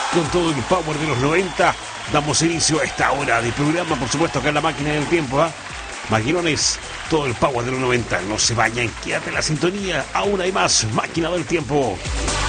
con todo el power de los 90. Damos inicio a esta hora de programa, por supuesto, acá en la máquina del tiempo, Maquilones, todo el power de los 90. No se vayan, quédate en la sintonía. Aún hay más máquina del tiempo.